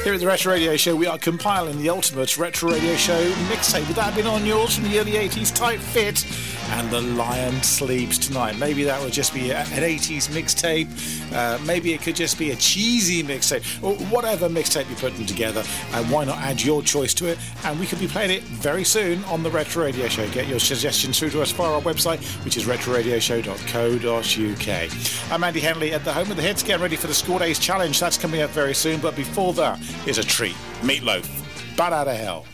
Here at the Retro Radio Show, we are compiling the ultimate Retro Radio Show mixtape. Would that have been on yours from the early 80s? Tight Fit and The Lion Sleeps Tonight. Maybe that would just be an 80s mixtape. Maybe it could just be a cheesy mixtape. Or whatever mixtape you're putting together. Why not add your choice to it? And we could be playing it very soon on the Retro Radio Show. Get your suggestions through to us via our website, which is retroradioshow.co.uk. I'm Andy Henley at the home of the hits, getting ready for the Score Days Challenge. That's coming up very soon. But before that, is a treat. Meatloaf. Bat Out of Hell.